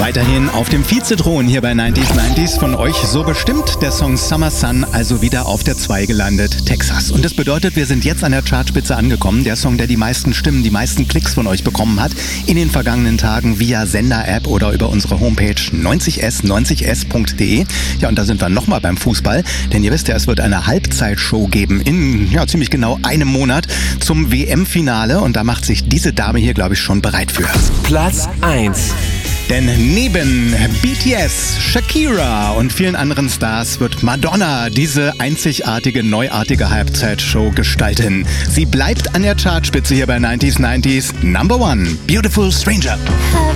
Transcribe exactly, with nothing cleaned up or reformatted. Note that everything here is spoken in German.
Weiterhin auf dem Vizethron hier bei neunzig neunzig von euch so bestimmt der Song Summer Sun, also wieder auf der zwei gelandet, Texas. Und das bedeutet, wir sind jetzt an der Chartspitze angekommen. Der Song, der die meisten Stimmen, die meisten Klicks von euch bekommen hat in den vergangenen Tagen via Sender-App oder über unsere Homepage neunzig s neunzig s punkt de. Ja, und da sind wir nochmal beim Fußball, denn ihr wisst ja, es wird eine Halbzeitshow geben in ja ziemlich genau einem Monat zum W M-Finale und da macht sich diese Dame hier, glaube ich, schon bereit für. Platz eins. Denn neben B T S, Shakira und vielen anderen Stars wird Madonna diese einzigartige, neuartige Halbzeitshow gestalten. Sie bleibt an der Chartspitze hier bei neunzig neunzig. Number One, Beautiful Stranger.